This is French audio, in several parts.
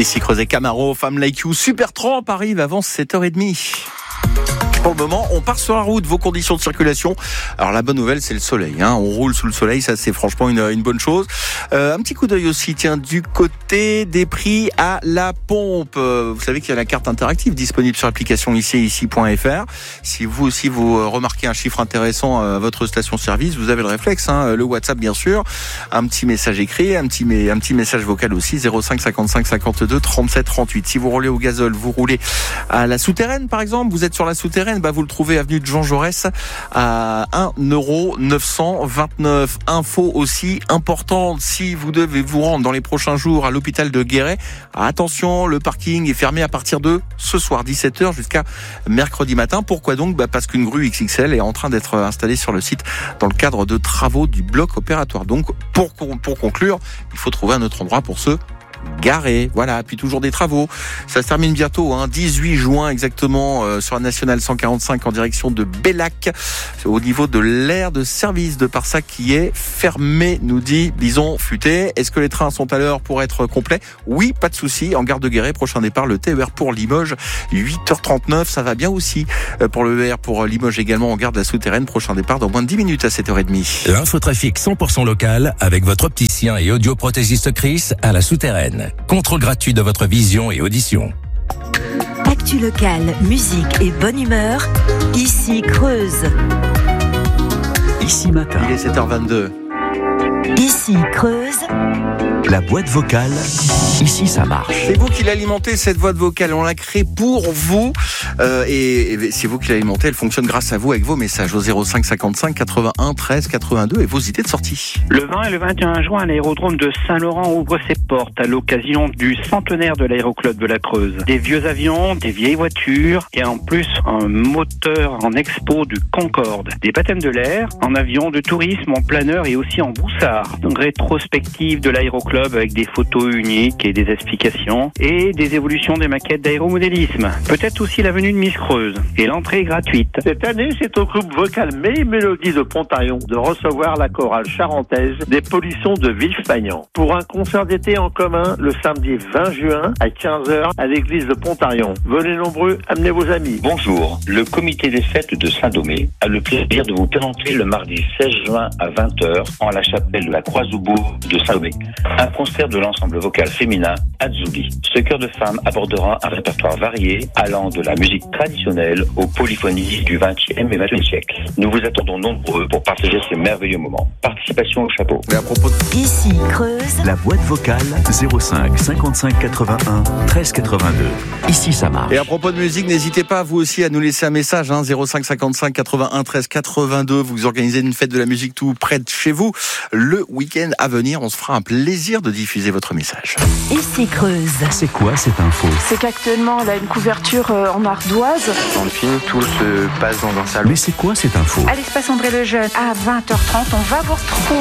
Ici Creuset Camaro, Femme Like You, Super Tramp arrive avant 7h30. Pour le moment, on part sur la route. Vos conditions de circulation. Alors la bonne nouvelle, c'est le soleil. On roule sous le soleil, ça c'est franchement une bonne chose. Un petit coup d'œil aussi, du côté des prix à la pompe. Vous savez qu'il y a la carte interactive disponible sur l'application ici.fr. Si vous aussi vous remarquez un chiffre intéressant à votre station-service, vous avez le réflexe. Le WhatsApp bien sûr, un petit message écrit, un petit message vocal aussi. 05 55 52 37 38. Si vous roulez au gazole, vous roulez à la souterraine par exemple. Vous êtes sur la souterraine. Vous le trouvez avenue de Jean Jaurès à 1,929 €. Info aussi importante, si vous devez vous rendre dans les prochains jours à l'hôpital de Guéret, attention, le parking est fermé à partir de ce soir 17h jusqu'à mercredi matin. Pourquoi donc ? Parce qu'une grue XXL est en train d'être installée sur le site dans le cadre de travaux du bloc opératoire. Donc pour conclure, il faut trouver un autre endroit pour se garer, voilà, puis toujours des travaux. Ça se termine bientôt, 18 juin exactement, sur la nationale 145 en direction de Bellac, au niveau de l'aire de service de Parsac qui est fermé, nous dit Bison Futé. Est-ce que les trains sont à l'heure pour être complets ? Oui, pas de souci. En gare de Guéret, prochain départ, le TER pour Limoges, 8h39, ça va bien aussi. Pour le ER pour Limoges également en gare de la Souterraine, prochain départ dans moins de 10 minutes à 7h30. L'infotrafic 100% local avec votre opticien et audioprothésiste Chris à la Souterraine. Contrôle gratuit de votre vision et audition. Actu locale, musique et bonne humeur. Ici Creuse. Ici matin. Il est 7h22. Ici Creuse. La boîte vocale, ici ça marche. C'est vous qui l'alimentez, cette boîte vocale. On l'a créée pour vous. Et c'est vous qui l'alimentez. Elle fonctionne grâce à vous avec vos messages au 05 55 81 13 82 et vos idées de sortie. Le 20 et le 21 juin, l'aérodrome de Saint-Laurent ouvre ses portes à l'occasion du centenaire de l'aéroclub de la Creuse. Des vieux avions, des vieilles voitures et en plus un moteur en expo du Concorde. Des baptêmes de l'air, en avion, de tourisme, en planeur et aussi en broussard. Une rétrospective de l'aéroclub avec des photos uniques et des explications et des évolutions des maquettes d'aéromodélisme. Peut-être aussi la venue de Miss Creuse. Et l'entrée est gratuite. Cette année, c'est au groupe vocal Mélodie de Pontarion de recevoir la chorale charentaise des Polissons de Villefagnan pour un concert d'été en commun le samedi 20 juin à 15h à l'église de Pontarion. Venez nombreux, amenez vos amis. Bonjour, le comité des fêtes de Saint-Domé a le plaisir de vous présenter le mardi 16 juin à 20h en la chapelle de la Croix-aux-Bourgs de Saint-Domé. Un concert de l'ensemble vocal féminin Azubi. Ce chœur de femmes abordera un répertoire varié allant de la musique traditionnelle aux polyphonies du 20e et 21e siècle. Nous vous attendons nombreux pour partager ces merveilleux moments. Participation au chapeau. Et à propos de... Ici Creuse. La boîte vocale, 05 55 81 13 82. Ici ça marche. Et à propos de musique, n'hésitez pas vous aussi à nous laisser un message, 05 55 81 13 82. Vous organisez une fête de la musique tout près de chez vous. Le week-end à venir, on se fera un plaisir de diffuser votre message. Ici Creuse. C'est quoi cette info ? C'est qu'actuellement, elle a une couverture en ardoise. Dans le film, tout se passe dans un salon. Mais c'est quoi cette info ? À l'espace André Lejeune, à 20h30, on va vous retrouver.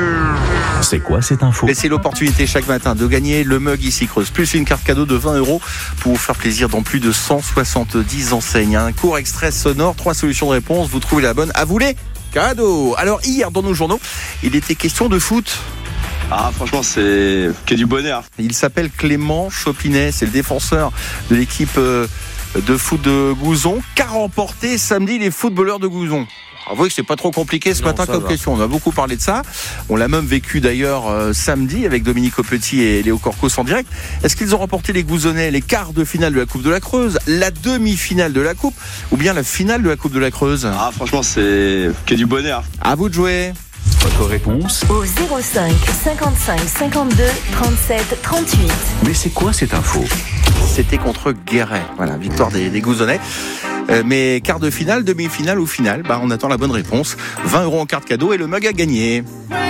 C'est quoi cette info ? Laissez l'opportunité chaque matin de gagner le mug Ici Creuse, plus une carte cadeau de 20 € pour vous faire plaisir dans plus de 170 enseignes. Un court extrait sonore, 3 solutions de réponse, vous trouvez la bonne. À vous les cadeaux. Alors hier, dans nos journaux, il était question de foot. Franchement, c'est que du bonheur. Il s'appelle Clément Chopinet, c'est le défenseur de l'équipe de foot de Gouzon, qu'a remporté samedi les footballeurs de Gouzon. Avouez que c'est pas trop compliqué ce matin comme question. On a beaucoup parlé de ça. On l'a même vécu d'ailleurs samedi avec Dominique Aupetit et Léo Corcos en direct. Est-ce qu'ils ont remporté les Gouzonnais les quarts de finale de la Coupe de la Creuse, la demi-finale de la Coupe ou bien la finale de la Coupe de la Creuse ? Franchement, c'est que du bonheur. À vous de jouer. Votre réponse ? Au 05 55 52 37 38. Mais c'est quoi cette info ? C'était contre Guéret. Voilà, victoire des Gouzonnais. Mais quart de finale, demi-finale ou finale, on attend la bonne réponse. 20 € en carte cadeau et le mug à gagner.